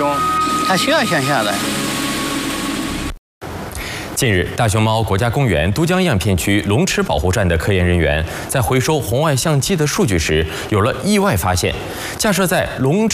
种，它需要向下的。 近日，大熊猫国家公园都江堰片区龙池保护站的科研人员在回收红外相机的数据时，有了意外发现：架设在龙池